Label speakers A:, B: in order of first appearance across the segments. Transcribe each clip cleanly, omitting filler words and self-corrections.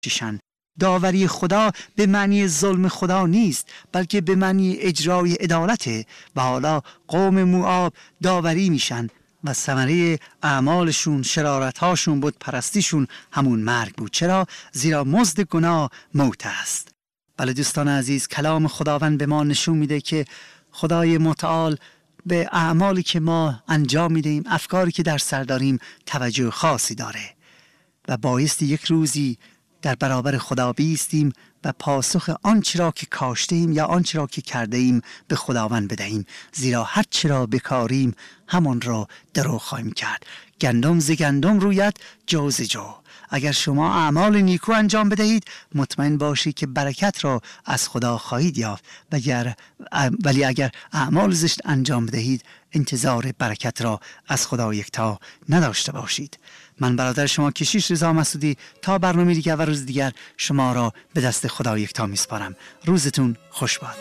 A: چشن. داوری خدا به معنی ظلم خدا نیست، بلکه به معنی اجرای عدالته و حالا قوم موآب داوری میشن و ثمره اعمالشون، شرارت‌هاشون، بت پرستیشون همون مرگ بود. چرا؟ زیرا مزد گناه موت است. بله دوستان عزیز، کلام خداوند به ما نشون میده که خدای متعال به اعمالی که ما انجام میدیم، افکاری که در سر داریم توجه خاصی داره و بایستی یک روزی در برابر خدا بیستیم و پاسخ آنچه را که کاشته ایم یا آنچه را که کرده ایم به خداوند بدهیم، زیرا هر چه را بکاریم همان را درو خواهیم کرد. گندم ز گندم روید، جو ز جو. اگر شما اعمال نیکو انجام بدهید مطمئن باشید که برکت را از خدا خواهید یافت، ولی اگر اعمال زشت انجام بدهید انتظار برکت را از خدا یکتا نداشته باشید. من برادر شما کشیش رضا مسعودی تا برنامه دیگر و روز دیگر شما را به دست خدا یکتا میسپارم. روزتون خوش باد.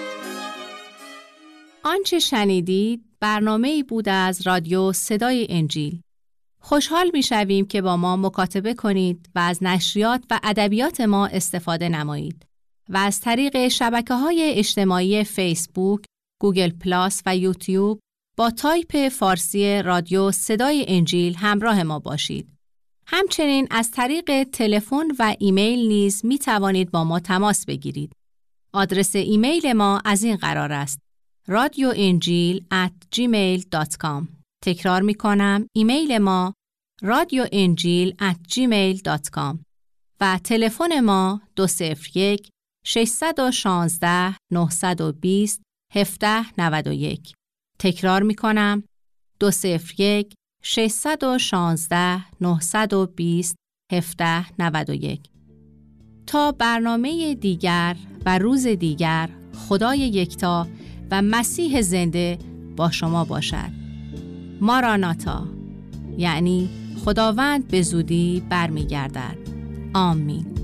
B: آنچه شنیدید برنامه‌ای بود از رادیو صدای انجیل. خوشحال می‌شویم که با ما مکاتبه کنید و از نشریات و ادبیات ما استفاده نمایید و از طریق شبکه‌های اجتماعی فیسبوک، گوگل پلاس و یوتیوب با تایپ فارسی رادیو صدای انجیل همراه ما باشید. همچنین از طریق تلفن و ایمیل نیز می توانید با ما تماس بگیرید. آدرس ایمیل ما از این قرار است: radioenjil@gmail.com. تکرار می کنم، ایمیل ما radioenjil@gmail.com و تلفن ما 201 616 920 1791. تکرار می کنم، 201 616 920 1791. تا برنامه دیگر و روز دیگر، خدای یکتا و مسیح زنده با شما باشد. ماراناتا، یعنی خداوند به زودی برمیگردد. آمین.